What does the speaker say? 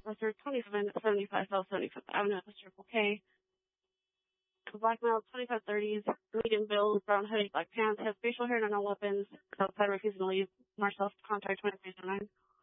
Lester 2775 South 75th Avenue at the Circle K. Black male, 25-30s, medium build, brown hoodie, black pants, has facial hair and no weapons, outside refusing to leave. Marcel, contact 2309.